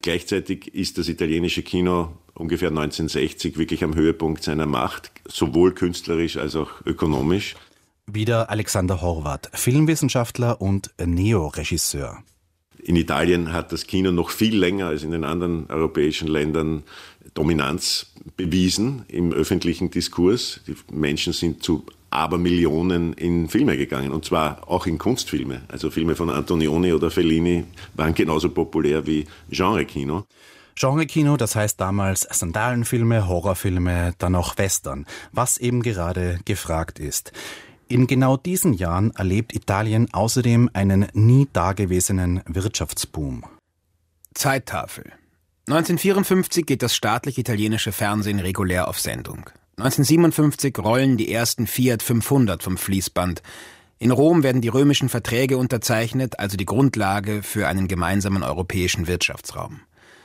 Gleichzeitig ist das italienische Kino ungefähr 1960 wirklich am Höhepunkt seiner Macht, sowohl künstlerisch als auch ökonomisch. Wieder Alexander Horvath, Filmwissenschaftler und Neoregisseur. In Italien hat das Kino noch viel länger als in den anderen europäischen Ländern Dominanz bewiesen im öffentlichen Diskurs. Die Menschen sind zu Abermillionen in Filme gegangen, und zwar auch in Kunstfilme. Also Filme von Antonioni oder Fellini waren genauso populär wie Genrekino. Genrekino, das heißt damals Sandalenfilme, Horrorfilme, dann auch Western, was eben gerade gefragt ist. In genau diesen Jahren erlebt Italien außerdem einen nie dagewesenen Wirtschaftsboom. Zeittafel. 1954 geht das staatliche italienische Fernsehen regulär auf Sendung. 1957 rollen die ersten Fiat 500 vom Fließband. In Rom werden die römischen Verträge unterzeichnet, also die Grundlage für einen gemeinsamen europäischen Wirtschaftsraum.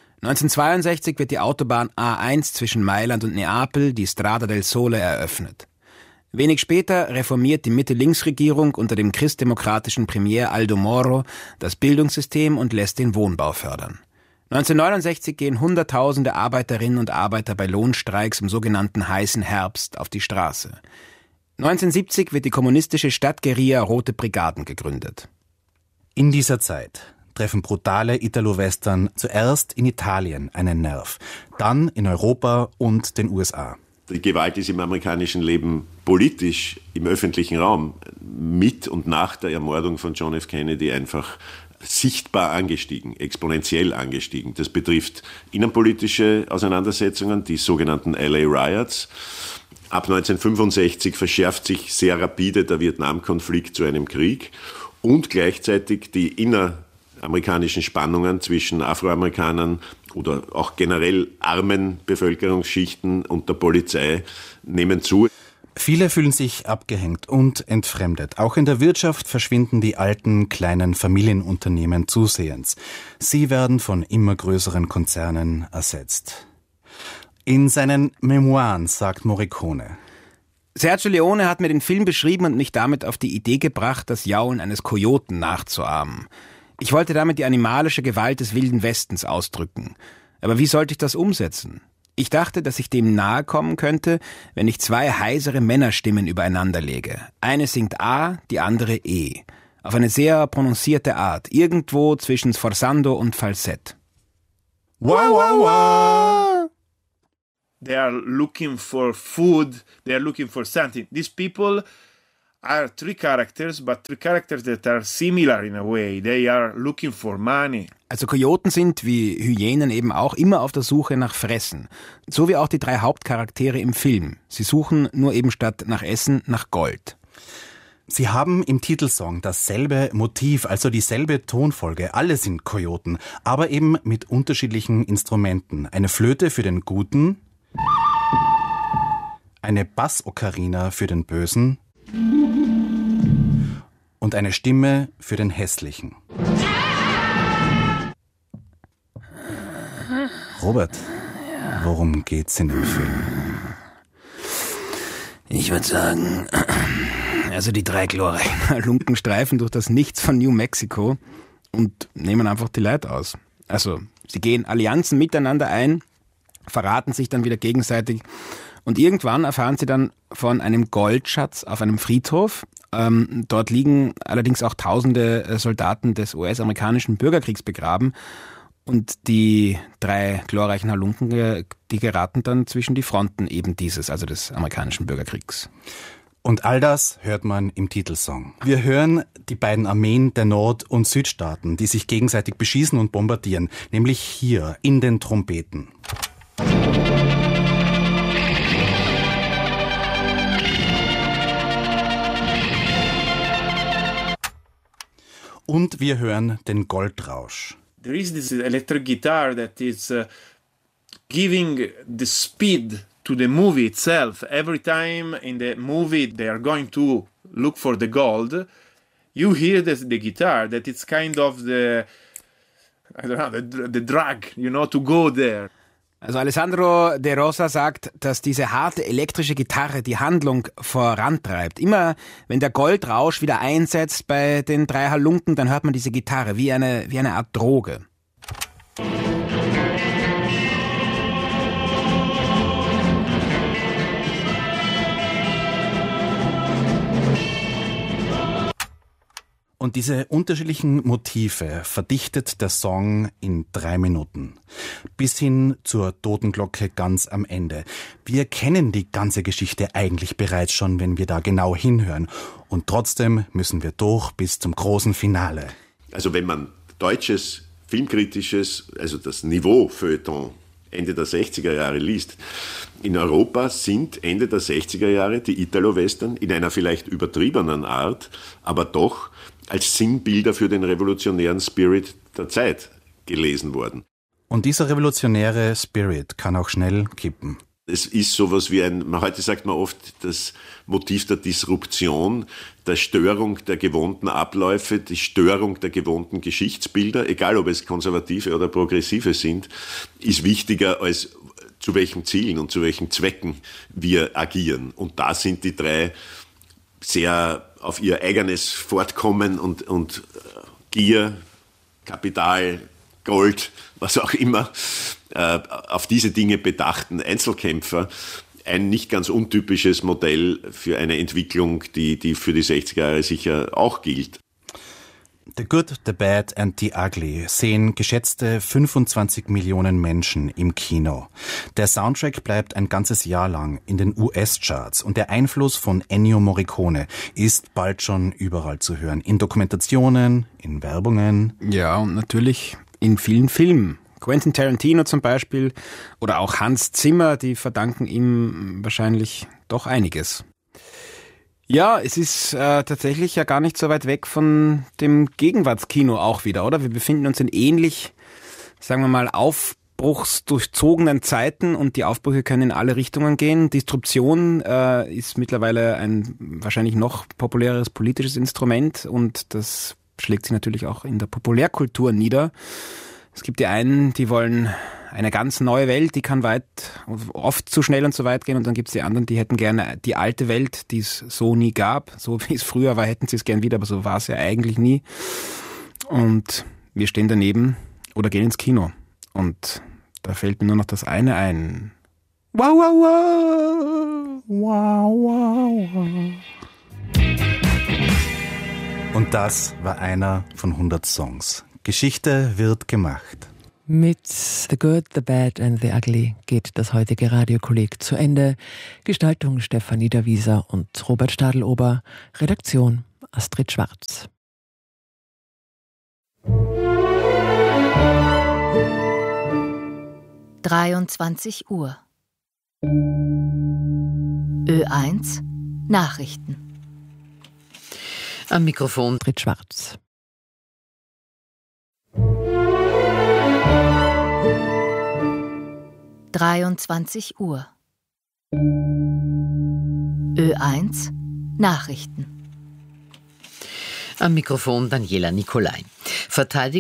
1962 wird die Autobahn A1 zwischen Mailand und Neapel, die Strada del Sole, eröffnet. Wenig später reformiert die Mitte-Links-Regierung unter dem christdemokratischen Premier Aldo Moro das Bildungssystem und lässt den Wohnbau fördern. 1969 gehen Hunderttausende Arbeiterinnen und Arbeiter bei Lohnstreiks im sogenannten heißen Herbst auf die Straße. 1970 wird die kommunistische Stadtguerilla Rote Brigaden gegründet. In dieser Zeit treffen brutale Italo-Western zuerst in Italien einen Nerv, dann in Europa und den USA. Die Gewalt ist im amerikanischen Leben politisch im öffentlichen Raum mit und nach der Ermordung von John F. Kennedy einfach sichtbar angestiegen, exponentiell angestiegen. Das betrifft innenpolitische Auseinandersetzungen, die sogenannten LA Riots. Ab 1965 verschärft sich sehr rapide der Vietnamkonflikt zu einem Krieg und gleichzeitig die inneramerikanischen Spannungen zwischen Afroamerikanern oder auch generell armen Bevölkerungsschichten und der Polizei nehmen zu. Viele fühlen sich abgehängt und entfremdet. Auch in der Wirtschaft verschwinden die alten, kleinen Familienunternehmen zusehends. Sie werden von immer größeren Konzernen ersetzt. In seinen Memoiren sagt Morricone: Sergio Leone hat mir den Film beschrieben und mich damit auf die Idee gebracht, das Jaulen eines Kojoten nachzuahmen. Ich wollte damit die animalische Gewalt des Wilden Westens ausdrücken. Aber wie sollte ich das umsetzen? Ich dachte, dass ich dem nahe kommen könnte, wenn ich zwei heisere Männerstimmen übereinander lege. Eine singt A, die andere E. Auf eine sehr prononcierte Art, irgendwo zwischen Sforzando und Falsett. Wow, wow, wow! They are looking for food, they are looking for something. These people are three characters, but three characters that are similar in a way. They are looking for money. Also Kojoten sind, wie Hyänen eben auch, immer auf der Suche nach Fressen. So wie auch die drei Hauptcharaktere im Film. Sie suchen nur eben statt nach Essen nach Gold. Sie haben im Titelsong dasselbe Motiv, also dieselbe Tonfolge. Alle sind Kojoten, aber eben mit unterschiedlichen Instrumenten. Eine Flöte für den Guten, eine Bassocarina für den Bösen und eine Stimme für den Hässlichen. Robert, worum geht's in dem Film? Ich würde sagen, also die drei glorreichen Halunken streifen durch das Nichts von New Mexico und nehmen einfach die Leute aus. Also sie gehen Allianzen miteinander ein, verraten sich dann wieder gegenseitig und irgendwann erfahren sie dann von einem Goldschatz auf einem Friedhof. Dort liegen allerdings auch tausende Soldaten des US-amerikanischen Bürgerkriegs begraben. Und die drei glorreichen Halunken, die geraten dann zwischen die Fronten eben dieses, also des amerikanischen Bürgerkriegs. Und all das hört man im Titelsong. Wir hören die beiden Armeen der Nord- und Südstaaten, die sich gegenseitig beschießen und bombardieren, nämlich hier in den Trompeten. Und wir hören den Goldrausch. There is this electric guitar that is giving the speed to the movie itself. Every time in the movie they are going to look for the gold, you hear the guitar, that it's kind of the drug, to go there. Also Alessandro De Rosa sagt, dass diese harte elektrische Gitarre die Handlung vorantreibt. Immer wenn der Goldrausch wieder einsetzt bei den drei Halunken, dann hört man diese Gitarre wie eine Art Droge. Und diese unterschiedlichen Motive verdichtet der Song in 3 Minuten. Bis hin zur Totenglocke ganz am Ende. Wir kennen die ganze Geschichte eigentlich bereits schon, wenn wir da genau hinhören. Und trotzdem müssen wir durch bis zum großen Finale. Also wenn man deutsches, filmkritisches, also das Niveau Feuilleton Ende der 60er Jahre liest, in Europa sind Ende der 60er Jahre die Italo-Western in einer vielleicht übertriebenen Art, aber doch als Sinnbilder für den revolutionären Spirit der Zeit gelesen worden. Und dieser revolutionäre Spirit kann auch schnell kippen. Es ist sowas wie heute sagt man oft das Motiv der Disruption, der Störung der gewohnten Abläufe, die Störung der gewohnten Geschichtsbilder, egal ob es konservative oder progressive sind, ist wichtiger als zu welchen Zielen und zu welchen Zwecken wir agieren. Und da sind die 3 sehr auf ihr eigenes Fortkommen und Gier, Kapital, Gold, was auch immer, auf diese Dinge bedachten Einzelkämpfer ein nicht ganz untypisches Modell für eine Entwicklung, die für die 60er Jahre sicher auch gilt. The Good, The Bad and The Ugly sehen geschätzte 25 Millionen Menschen im Kino. Der Soundtrack bleibt ein ganzes Jahr lang in den US-Charts und der Einfluss von Ennio Morricone ist bald schon überall zu hören. In Dokumentationen, in Werbungen. Ja, und natürlich in vielen Filmen. Quentin Tarantino zum Beispiel oder auch Hans Zimmer, die verdanken ihm wahrscheinlich doch einiges. Ja, es ist tatsächlich ja gar nicht so weit weg von dem Gegenwartskino auch wieder, oder? Wir befinden uns in ähnlich, sagen wir mal, aufbruchsdurchzogenen Zeiten und die Aufbrüche können in alle Richtungen gehen. Disruption ist mittlerweile ein wahrscheinlich noch populäreres politisches Instrument und das schlägt sich natürlich auch in der Populärkultur nieder. Es gibt die einen, die wollen eine ganz neue Welt, die kann oft zu schnell und zu weit gehen und dann gibt es die anderen, die hätten gerne die alte Welt, die es so nie gab. So wie es früher war, hätten sie es gern wieder, aber so war es ja eigentlich nie. Und wir stehen daneben oder gehen ins Kino und da fällt mir nur noch das eine ein. Wow, wow, wow. Wow, wow, wow. Und das war einer von 100 Songs. Geschichte wird gemacht. Mit The Good, The Bad and The Ugly geht das heutige Radiokolleg zu Ende. Gestaltung Stefanie Davieser und Robert Stadelober. Redaktion Astrid Schwarz. (23 Uhr) Ö1 Nachrichten. Am Mikrofon Astrid Schwarz. (23 Uhr) Ö1 Nachrichten. Am Mikrofon Daniela Nicolai.